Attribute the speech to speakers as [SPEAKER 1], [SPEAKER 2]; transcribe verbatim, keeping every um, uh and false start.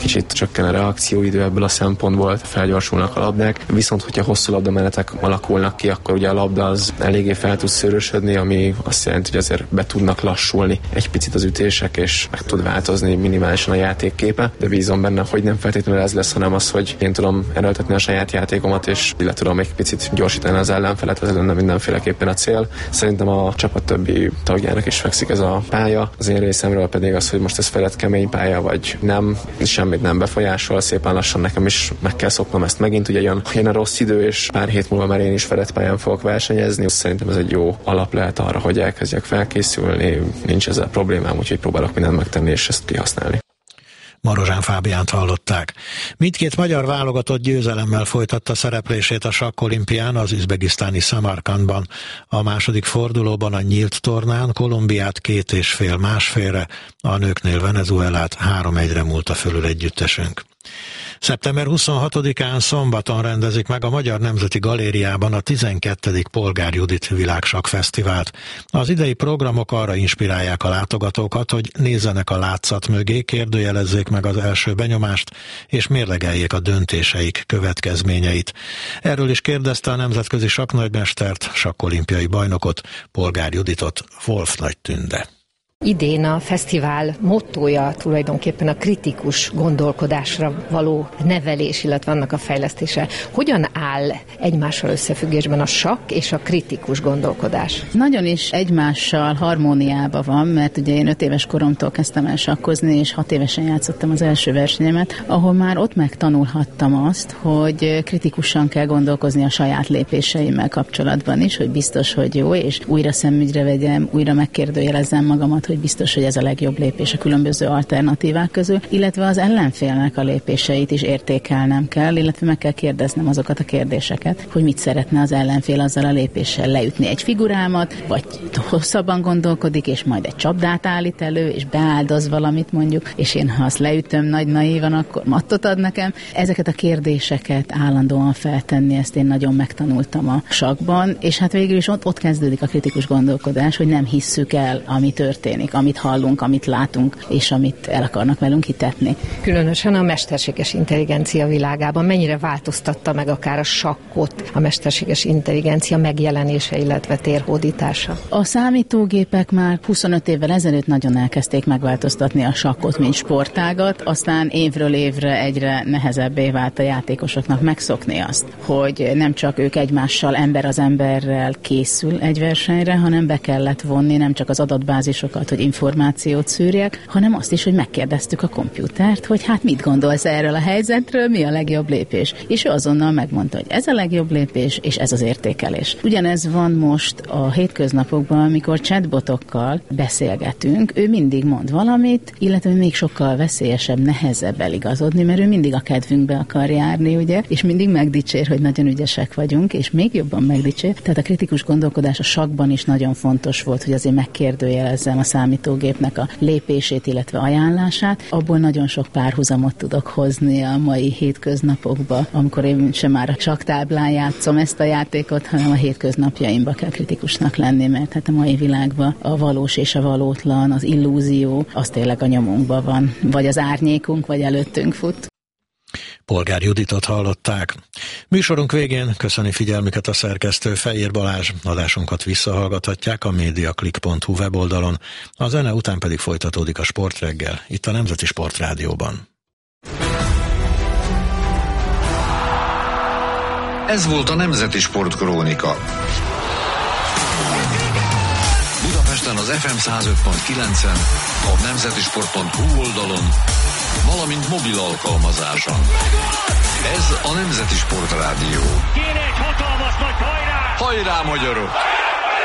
[SPEAKER 1] kicsit csökken a reakcióidő ebből a szempontból, felgyorsulnak a labdák, viszont hogyha hosszú labdamenetek alakulnak ki, akkor ugye a labda az eléggé fel tud szőrösödni, ami azt jelenti, hogy azért be tudnak lassulni egy picit az ütések, és meg tud változni minimálisan a játékképe, de bízom benne, hogy nem feltétlenül ez lesz, hanem az, hogy én tudom erőltetni a saját játékomat, és le tudom egy picit gyorsítani az ellenfelet, ez lenne mindenféleképpen a cél. Szerintem a csapat többi tagjának is fekszik ez a pálya, az én részemről pedig az, hogy most ez felett kemény pálya, vagy nem, semmit nem befolyásol, szépen lassan nekem is meg kell szoknom ezt megint, ugye jön, jön a rossz idő, és pár hét múlva már én is felett pályán fogok versenyezni. Szerintem ez egy jó alap lehet arra, hogy elkezdjek felkészülni, nincs ezzel problémám, úgyhogy próbálok mindent megtenni, és ezt kihasználni.
[SPEAKER 2] Marozsán Fábiánt hallották. Mindkét magyar válogatott győzelemmel folytatta szereplését a sakkolimpián az üzbegisztáni Szamarkandban. A második fordulóban a nyílt tornán Kolumbiát két és fél másfélre, a nőknél Venezuelát három egyre múlta fölül együttesünk. szeptember huszonhatodikán szombaton rendezik meg a Magyar Nemzeti Galériában a tizenkettedik Polgár Judit Világsakkfesztivált. Az idei programok arra inspirálják a látogatókat, hogy nézzenek a látszat mögé, kérdőjelezzék meg az első benyomást, és mérlegeljék a döntéseik következményeit. Erről is kérdezte a nemzetközi sakknagymestert, sakkolimpiai bajnokot, Polgár Juditot, Wolf Nagy Tünde.
[SPEAKER 3] Idén a fesztivál mottója tulajdonképpen a kritikus gondolkodásra való nevelés, illetve annak a fejlesztése. Hogyan áll egymással összefüggésben a sakk és a kritikus gondolkodás?
[SPEAKER 4] Nagyon is egymással harmóniában van, mert ugye én öt éves koromtól kezdtem el sakkozni, és hat évesen játszottam az első versenyemet, ahol már ott megtanulhattam azt, hogy kritikusan kell gondolkozni a saját lépéseimmel kapcsolatban is, hogy biztos, hogy jó, és újra szemügyre vegyem, újra megkérdőjelezzem magamat, hogy biztos, hogy ez a legjobb lépés a különböző alternatívák közül, illetve az ellenfélnek a lépéseit is értékelnem kell, illetve meg kell kérdeznem azokat a kérdéseket, hogy mit szeretne az ellenfél azzal a lépéssel, leütni egy figurámat, vagy hosszabban gondolkodik, és majd egy csapdát állít elő, és beáldoz valamit mondjuk, és én ha azt leütöm nagy naívan, akkor mattot ad nekem. Ezeket a kérdéseket állandóan feltenni, ezt én nagyon megtanultam a sakkban, és hát végül is ott, ott kezdődik a kritikus gondolkodás, hogy nem hisszük el, ami történik, amit hallunk, amit látunk, és amit el akarnak velünk hitetni.
[SPEAKER 3] Különösen a mesterséges intelligencia világában mennyire változtatta meg akár a sakkot a mesterséges intelligencia megjelenése, illetve térhódítása?
[SPEAKER 4] A számítógépek már huszonöt évvel ezelőtt nagyon elkezdték megváltoztatni a sakkot, mint sportágat, aztán évről évre egyre nehezebbé vált a játékosoknak megszokni azt, hogy nem csak ők egymással, ember az emberrel készül egy versenyre, hanem be kellett vonni nem csak az adatbázisokat, hogy információt szűrjek, hanem azt is, hogy megkérdeztük a kompjútert, hogy hát mit gondolsz erről a helyzetről, mi a legjobb lépés. És ő azonnal megmondta, hogy ez a legjobb lépés, és ez az értékelés. Ugyanez van most a hétköznapokban, amikor chatbotokkal beszélgetünk, ő mindig mond valamit, illetve még sokkal veszélyesebb, nehezebb eligazodni, mert ő mindig a kedvünkbe akar járni, ugye, és mindig megdicsér, hogy nagyon ügyesek vagyunk, és még jobban megdicsér. Tehát a kritikus gondolkodás a sakkban is nagyon fontos volt, hogy azért megkérdőjelezzem a számítógépnek a lépését, illetve ajánlását. Abból nagyon sok párhuzamot tudok hozni a mai hétköznapokba, amikor én sem már a sakktáblán játszom ezt a játékot, hanem a hétköznapjaimba kell kritikusnak lenni, mert hát a mai világban a valós és a valótlan, az illúzió, az tényleg a nyomunkban van. Vagy az árnyékunk, vagy előttünk fut.
[SPEAKER 2] Polgár Juditot hallották. Műsorunk végén köszöni figyelmüket a szerkesztő Fejér Balázs. Adásunkat visszahallgathatják a mediaclick pont hu weboldalon. A zene után pedig folytatódik a Sportreggel, itt a Nemzeti Sportrádióban.
[SPEAKER 5] Ez volt a Nemzeti Sportkrónika. Budapesten az ef em száz öt pont kilencen, a nemzetisport pont hu oldalon, valamint mobil alkalmazáson. Ez a Nemzeti Sportrádió.
[SPEAKER 6] Kéne egy hatalmas nagy hajrá!
[SPEAKER 5] Hajrá, magyarok!